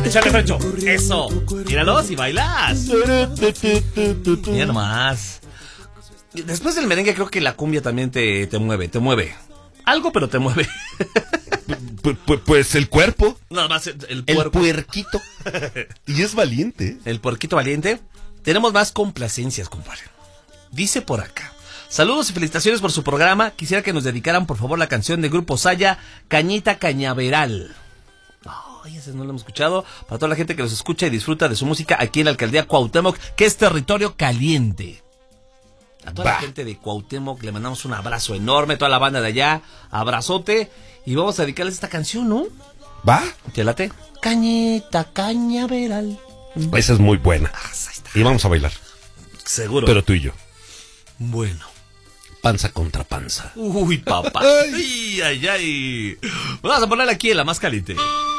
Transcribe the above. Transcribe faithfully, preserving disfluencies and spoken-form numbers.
Échale, Frencho. Eso. Míralo si bailas. Mira nomás. Después del merengue creo que la cumbia también te, te mueve, te mueve. Algo, pero te mueve. Pues, pues, pues el cuerpo. Nada más el, el, el puerquito. Y es valiente. El puerquito valiente. Tenemos más complacencias, compadre. Dice por acá. Saludos y felicitaciones por su programa. Quisiera que nos dedicaran, por favor, la canción de Grupo Saya, Cañita Cañaveral. Ay, ese no lo hemos escuchado. Para toda la gente que los escucha y disfruta de su música aquí en la alcaldía Cuauhtémoc, que es territorio caliente. A toda bah. la gente de Cuauhtémoc le mandamos un abrazo enorme, toda la banda de allá, abrazote, y vamos a dedicarles esta canción, ¿no? ¿Va? ¿Te late? Cañita Cañaveral. Esa es muy buena. Ah, ahí está. Y vamos a bailar. Seguro. Pero tú y yo. Bueno. Panza contra panza. Uy, papá. Ay, ay, ay. Vamos a ponerla aquí en la más caliente.